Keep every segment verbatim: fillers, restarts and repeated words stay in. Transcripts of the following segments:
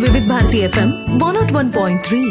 వివిధ Bharati FM one not one point three.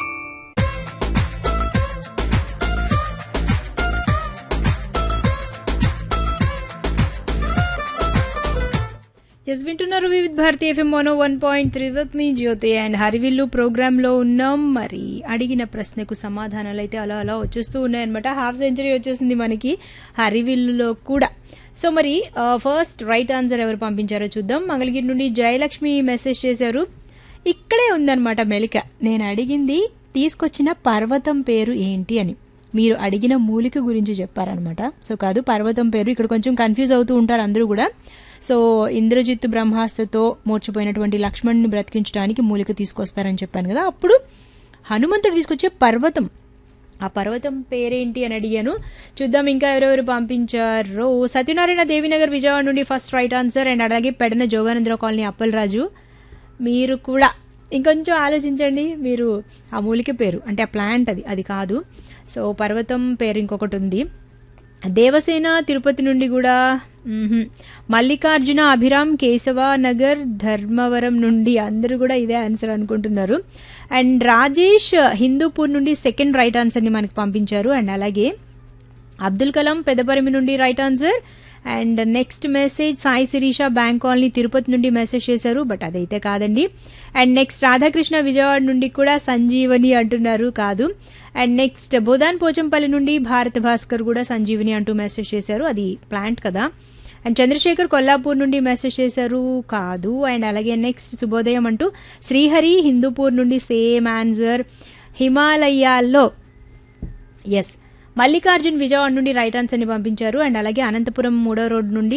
Yes వింటున్నారు వివిధ Bharati FM one one point three with me Jyothi and హరివిల్లు ప్రోగ్రాంలో ఉన్నాం. మరి అడిగిన ప్రశ్నకు సమాధానాలు అయితే అలా అలా వచ్చేస్తూ ఉన్నాయన్నమాట. హాఫ్ సెంచరీ వచ్చేసింది మనకి హరివిల్లులో కూడా. సో మరి ఫస్ట్ రైట్ ఆన్సర్ ఎవరు పంపించారో చూద్దాం. మంగళగిరి నుండి జయలక్ష్మి మెసేజ్ చేశారు. ఇక్కడే ఉందన్నమాట మెలిక. నేను అడిగింది తీసుకొచ్చిన పర్వతం పేరు ఏంటి అని. మీరు అడిగిన మూలిక గురించి చెప్పారనమాట. సో కాదు, పర్వతం పేరు. ఇక్కడ కొంచెం కన్ఫ్యూజ్ అవుతూ ఉంటారు అందరూ కూడా. సో ఇంద్రజిత్తు బ్రహ్మాస్త్రతో మూర్చిపోయినటువంటి లక్ష్మణ్ని బ్రతికించడానికి మూలిక తీసుకొస్తారని చెప్పాను కదా. అప్పుడు హనుమంతుడు తీసుకొచ్చే పర్వతం, ఆ పర్వతం పేరేంటి అని అడిగాను. చూద్దాం ఇంకా ఎవరెవరు పంపించారో. సత్యనారాయణ దేవినగర్ విజయవాడ నుండి ఫస్ట్ రైట్ ఆన్సర్. అండ్ అలాగే పెడన జోగానంద్ర కాలనీ అప్పలరాజు, మీరు కూడా ఇంకొంచెం ఆలోచించండి. మీరు ఆ మూలిక పేరు అంటే ఆ ప్లాంట్ అది అది కాదు. సో పర్వతం పేరు ఇంకొకటి ఉంది. దేవసేన తిరుపతి నుండి కూడా, మల్లికార్జున అభిరామ్ కేశవ నగర్ ధర్మవరం నుండి అందరూ కూడా ఇదే ఆన్సర్ అనుకుంటున్నారు. అండ్ రాజేష్ హిందూపూర్ నుండి సెకండ్ రైట్ ఆన్సర్ని మనకు పంపించారు. అండ్ అలాగే అబ్దుల్ కలాం పెదపరిమి నుండి right answer. And next message Sai Sirisha bank colony Tirupati నుండి మెసేజ్ చేశారు, బట్ అదైతే కాదండి. అండ్ నెక్స్ట్ రాధాకృష్ణ విజయవాడ నుండి కూడా సంజీవని అంటున్నారు, కాదు. అండ్ నెక్స్ట్ బోధాన్ పోచంపల్లి నుండి భారత భాస్కర్ కూడా సంజీవని అంటూ మెసేజ్ చేశారు, అది ప్లాంట్ కదా. అండ్ చంద్రశేఖర్ కొల్లాపూర్ నుండి మెసేజ్ చేశారు, కాదు. అండ్ అలాగే నెక్స్ట్ శుభోదయం అంటూ శ్రీహరి హిందూపూర్ నుండి సేమ్ ఆన్సర్. హిమాలయాల్లో ఎస్ మల్లికార్జున్ విజయవాడ నుండి రైట్ ఆన్సర్ని పంపించారు. అండ్ అలాగే అనంతపురం మూడో రోడ్ నుండి